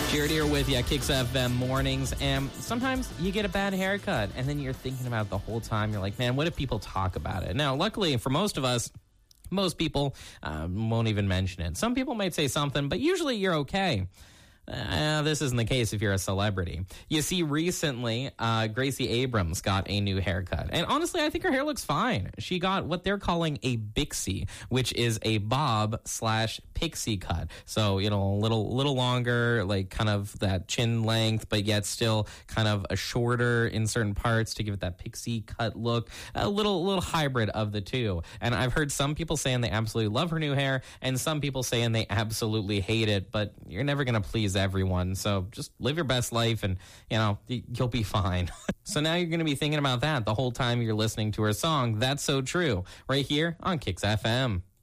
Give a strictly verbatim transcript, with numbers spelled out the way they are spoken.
Jared here with you, Kicks F M mornings, and sometimes you get a bad haircut, and then you're thinking about it the whole time. You're like, man, what if people talk about it? Now, luckily for most of us, most people uh, won't even mention it. Some people might say something, but usually you're okay. Uh, this isn't the case if you're a celebrity. You see, recently, uh, Gracie Abrams got a new haircut. And honestly, I think her hair looks fine. She got what they're calling a Bixie, which is a bob slash pixie cut. So, you know, a little, little longer, like kind of that chin length, but yet still kind of a shorter in certain parts to give it that pixie cut look. A little, little hybrid of the two. And I've heard some people saying they absolutely love her new hair, and some people saying they absolutely hate it, but you're never going to please everyone, so just live your best life and, you know, you'll be fine. So now you're going to be thinking about that the whole time you're listening to her song, That's So True, right here on Kicks F M.